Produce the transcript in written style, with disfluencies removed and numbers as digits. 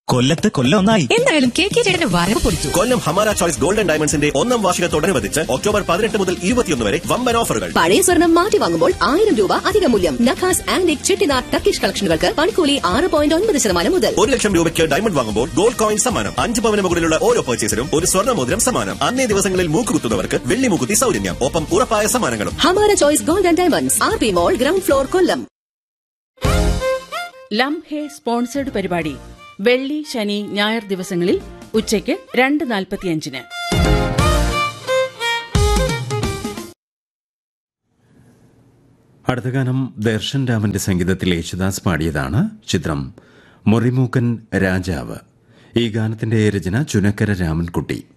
കൊല്ലത്ത് കൊല്ലം ഒന്നായി. എന്തായാലും കെ ചേട്ടന്റെ വരവ് പൊളിച്ചു. കൊല്ലം ഹമാര ചോയ്സ് ഗോൾഡൻ ഡയമണ്ട്സിന്റെ 1ാം വാർഷികത്തോടനുബന്ധിച്ച് ഒക്ടോബർ 18 മുതൽ 21 വരെ വമ്പൻ ഓഫറുകൾ. പഴയ സ്വർണം മാറ്റി വാങ്ങുമ്പോൾ 1000 രൂപ അധിക മൂല്യം. നഖാസ് ആന്റിക് ചെട്ടിനാട് ടർക്കിഷ് കളക്ഷനുകൾക്ക് പണിക്കൂലി 6.9% മുതൽ. 1 ലക്ഷം രൂപയ്ക്ക് ഡയമണ്ട് വാങ്ങുമ്പോൾ ഗോൾഡ് കോയിൻ സമ്മാനം. 5 പവന് മുകളിലുള്ള ഓരോ പർച്ചേസിലും ഒരു സ്വർണ്ണമോതിരം സമ്മാനം. അന്നേ ദിവസങ്ങളിൽ മൂക്കുകുത്തുന്നവർക്ക് വെള്ളി മൂക്കുത്തി സൗജന്യം. ഒപ്പം ഉറപ്പായ സമ്മാനങ്ങളും. Hamara choice golden diamonds, RP മോൾ, ഗ്രൗണ്ട് ഫ്ലോർ, കൊല്ലം. ലംഹെ സ്പോൺസേഡ് പരിപാടി വെള്ളി, ശനി, ഞായർ ദിവസങ്ങളിൽ ഉച്ചയ്ക്ക് 2:45. അടുത്ത ഗാനം ദർശൻ രാമന്റെ സംഗീതത്തിൽ യേശുദാസ് പാടിയതാണ്. ചിത്രം മുറിമൂക്കൻ രാജാവ്. ഈ ഗാനത്തിന്റെ രചന ചുനക്കര രാമൻകുട്ടി.